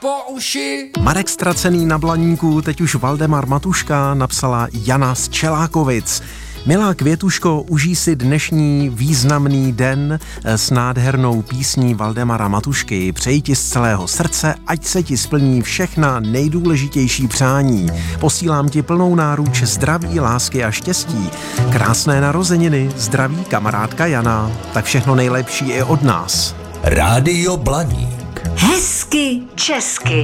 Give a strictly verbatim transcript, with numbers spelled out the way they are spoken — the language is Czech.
po uši. Marek Ztracený na Blaníku, teď už Valdemar Matuška, napsala Jana z Čelákovic. Milá Květuško, užij si dnešní významný den s nádhernou písní Valdemara Matušky. Přeji ti z celého srdce, ať se ti splní všechna nejdůležitější přání. Posílám ti plnou náruč zdraví, lásky a štěstí. Krásné narozeniny, zdraví kamarádka Jana. Tak všechno nejlepší i od nás. Rádio Blaník. Hezky česky.